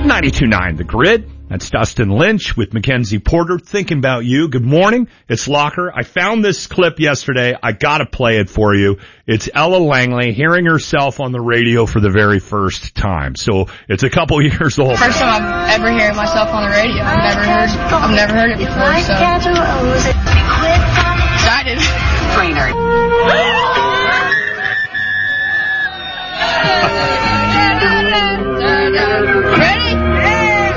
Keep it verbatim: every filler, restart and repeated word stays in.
ninety-two point nine The Grid. That's Dustin Lynch with Mackenzie Porter. Thinking about you. Good morning. It's Locker. I found this clip yesterday. I gotta play it for you. It's Ella Langley hearing herself on the radio for the very first time. So it's a couple years old. First time I've ever heard myself on the radio. I've never heard, I've never heard it before, so excited.